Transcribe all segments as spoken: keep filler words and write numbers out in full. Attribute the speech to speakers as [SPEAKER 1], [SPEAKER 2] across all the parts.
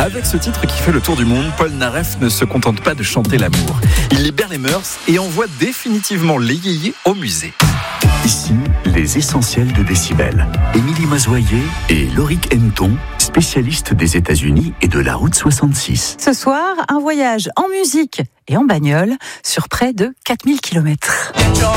[SPEAKER 1] Avec ce titre qui fait le tour du monde, Paul Naref ne se contente pas de chanter l'amour. Il libère les mœurs et envoie définitivement les yéyés au musée.
[SPEAKER 2] Ici, les essentiels de Décibel. Émilie Mazoyer et Loïc Henton, spécialistes des États-Unis et de la route soixante-six.
[SPEAKER 3] Ce soir, un voyage en musique et en bagnole sur près de quatre mille kilomètres.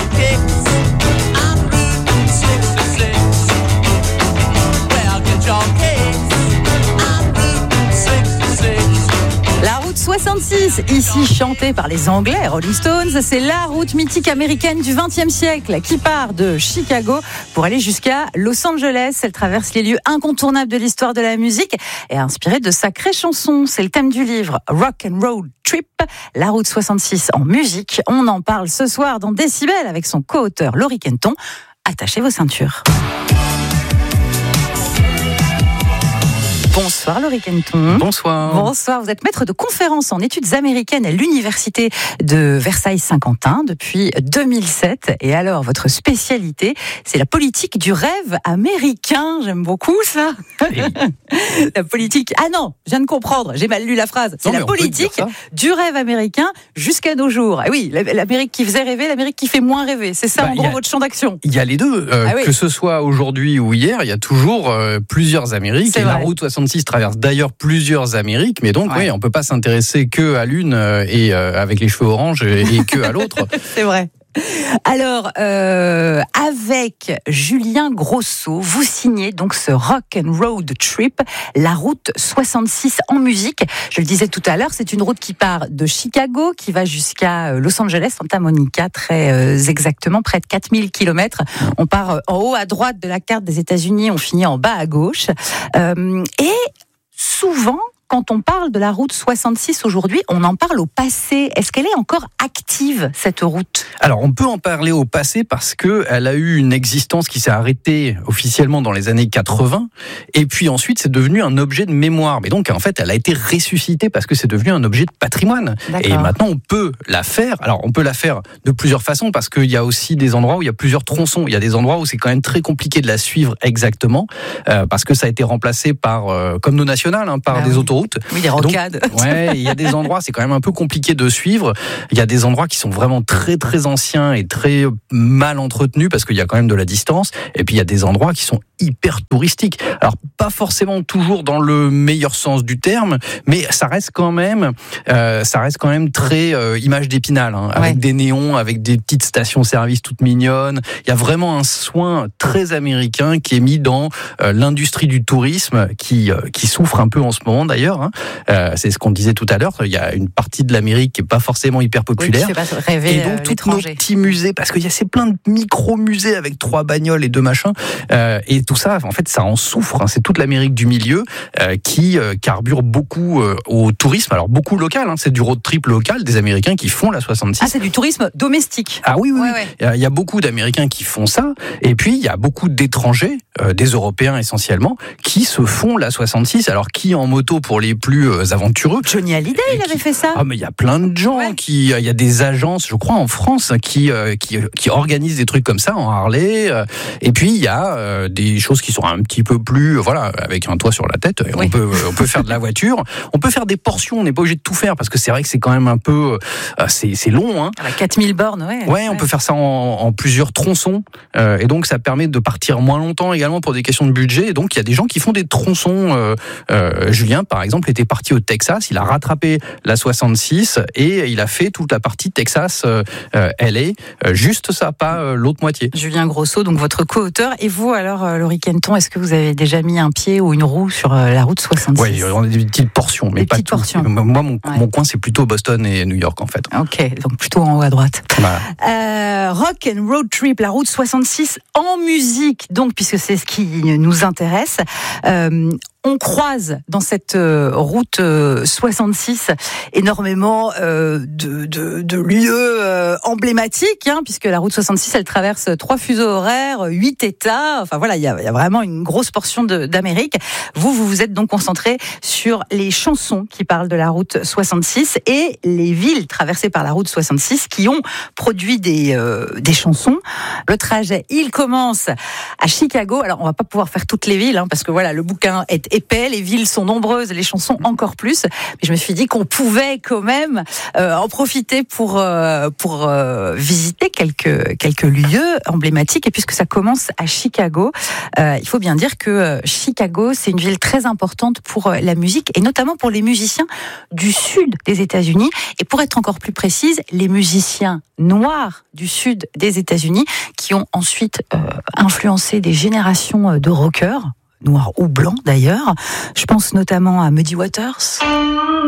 [SPEAKER 3] La route soixante-six, ici chantée par les Anglais Rolling Stones, c'est la route mythique américaine du vingtième siècle qui part de Chicago pour aller jusqu'à Los Angeles. Elle traverse les lieux incontournables de l'histoire de la musique et a inspiré de sacrées chansons. C'est le thème du livre Rock and Roll Trip, la route soixante-six en musique. On en parle ce soir dans Décibel avec son co-auteur Loïc Henton. Attachez vos ceintures. Bonsoir Loïc Henton.
[SPEAKER 4] Bonsoir.
[SPEAKER 3] Bonsoir, vous êtes maître de conférences en études américaines à l'université de Versailles-Saint-Quentin depuis deux mille sept. Et alors, votre spécialité, c'est la politique du rêve américain. J'aime beaucoup ça. Oui. La politique... Ah non, je viens de comprendre, j'ai mal lu la phrase. C'est non, la politique du rêve américain jusqu'à nos jours. Ah oui, l'Amérique qui faisait rêver, l'Amérique qui fait moins rêver. C'est ça, bah, en gros, a, votre champ d'action.
[SPEAKER 4] Il y a les deux. Euh, ah oui. Que ce soit aujourd'hui ou hier, il y a toujours euh, plusieurs Amériques. C'est et vrai. La route soixante-six traverse d'ailleurs plusieurs Amériques, mais donc ouais. oui, on ne peut pas s'intéresser que à l'une euh, et euh, avec les cheveux orange et, et que à l'autre.
[SPEAKER 3] C'est vrai. Alors, euh, avec Julien Grosso, vous signez donc ce Rock and Road Trip, la route soixante-six en musique. Je le disais tout à l'heure, c'est une route qui part de Chicago, qui va jusqu'à Los Angeles, Santa Monica, très euh, exactement, près de quatre mille kilomètres. On part en haut à droite de la carte des États-Unis, on finit en bas à gauche. Euh, et souvent, quand on parle de la route soixante-six aujourd'hui, on en parle au passé. Est-ce qu'elle est encore active, cette route ?
[SPEAKER 4] Alors, on peut en parler au passé parce qu'elle a eu une existence qui s'est arrêtée officiellement dans les années quatre-vingts. Et puis ensuite, c'est devenu un objet de mémoire. Mais donc, en fait, elle a été ressuscitée parce que c'est devenu un objet de patrimoine. D'accord. Et maintenant, on peut la faire. Alors, on peut la faire de plusieurs façons parce qu'il y a aussi des endroits où il y a plusieurs tronçons. Il y a des endroits où c'est quand même très compliqué de la suivre exactement euh, parce que ça a été remplacé par, euh, comme nos nationales, hein, par ah des oui. autoroutes.
[SPEAKER 3] Oui, des rocades.
[SPEAKER 4] Donc, ouais, il y a des endroits, c'est quand même un peu compliqué de suivre. Il y a des endroits qui sont vraiment très très anciens et très mal entretenus parce qu'il y a quand même de la distance. Et puis il y a des endroits qui sont hyper touristiques. Alors pas forcément toujours dans le meilleur sens du terme, mais ça reste quand même, euh, ça reste quand même très euh, image d'Épinal, hein, avec ouais. des néons, avec des petites stations-service toutes mignonnes. Il y a vraiment un soin très américain qui est mis dans euh, l'industrie du tourisme qui euh, qui souffre un peu en ce moment d'ailleurs. Hein. Euh, c'est ce qu'on disait tout à l'heure. Il y a une partie de l'Amérique qui est pas forcément hyper populaire.
[SPEAKER 3] Oui, qui fait pas rêver,
[SPEAKER 4] et donc tous nos petits musées, parce qu'il y a ces plein de micro-musées avec trois bagnoles et deux machins. Euh, et tout ça, en fait, ça en souffre. Hein. C'est toute l'Amérique du milieu euh, qui euh, carbure beaucoup euh, au tourisme. Alors beaucoup local. Hein. C'est du road trip local des Américains qui font la soixante-six.
[SPEAKER 3] Ah, c'est du tourisme domestique.
[SPEAKER 4] Ah oui, oui.
[SPEAKER 3] Ouais,
[SPEAKER 4] oui.
[SPEAKER 3] Ouais.
[SPEAKER 4] Il y a beaucoup d'Américains qui font ça. Et puis il y a beaucoup d'étrangers, euh, des Européens essentiellement, qui se font la soixante-six. Alors qui en moto pour les plus aventureux.
[SPEAKER 3] Johnny Hallyday, il avait
[SPEAKER 4] qui...
[SPEAKER 3] fait ça.
[SPEAKER 4] Ah, mais il y a plein de gens ouais. qui, il y a des agences, je crois, en France, qui, euh, qui, qui organisent des trucs comme ça en Harley. Euh, et puis, il y a euh, des choses qui sont un petit peu plus, euh, voilà, avec un toit sur la tête. Oui. On peut, euh, on peut faire de la voiture. On peut faire des portions. On n'est pas obligé de tout faire parce que c'est vrai que c'est quand même un peu, euh, c'est, c'est long, hein.
[SPEAKER 3] À quatre mille bornes, ouais.
[SPEAKER 4] Ouais, on ouais. peut faire ça en, en plusieurs tronçons. Euh, et donc, ça permet de partir moins longtemps également pour des questions de budget. Et donc, il y a des gens qui font des tronçons. Euh, euh, Julien, par exemple, était parti au Texas, il a rattrapé la soixante-six et il a fait toute la partie Texas euh, L A, euh, juste ça, pas euh, l'autre moitié.
[SPEAKER 3] Julien Grosso, donc votre co-auteur. Et vous alors, euh, Loïc Henton, est-ce que vous avez déjà mis un pied ou une roue sur euh, la route soixante-six ?
[SPEAKER 4] Oui, on a des petites portions, mais
[SPEAKER 3] des
[SPEAKER 4] pas
[SPEAKER 3] petites
[SPEAKER 4] tout.
[SPEAKER 3] Portions.
[SPEAKER 4] Moi, mon, ouais. mon coin, c'est plutôt Boston et New York en fait.
[SPEAKER 3] Ok, donc plutôt en haut à droite.
[SPEAKER 4] Voilà.
[SPEAKER 3] Euh, rock and Road Trip, la route soixante-six en musique, donc puisque c'est ce qui nous intéresse. Euh, On croise dans cette euh, route euh, soixante-six énormément euh, de, de, de lieux euh, emblématiques, hein, puisque la route soixante-six, elle traverse trois fuseaux horaires, huit États. Enfin voilà, il y a, y a vraiment une grosse portion de, d'Amérique. Vous, vous vous êtes donc concentré sur les chansons qui parlent de la route soixante-six et les villes traversées par la route soixante-six qui ont produit des, euh, des chansons. Le trajet, il commence à Chicago. Alors, on va pas pouvoir faire toutes les villes, hein, parce que voilà, le bouquin est épais, les villes sont nombreuses, les chansons encore plus. Mais je me suis dit qu'on pouvait quand même euh, en profiter pour euh, pour euh, visiter quelques quelques lieux emblématiques. Et puisque ça commence à Chicago, euh, il faut bien dire que euh, Chicago, c'est une ville très importante pour euh, la musique et notamment pour les musiciens du sud des États-Unis. Et pour être encore plus précise, les musiciens noirs du sud des États-Unis qui ont ensuite euh, influencé des générations de rockers, noirs ou blancs d'ailleurs. Je pense notamment à Muddy Waters.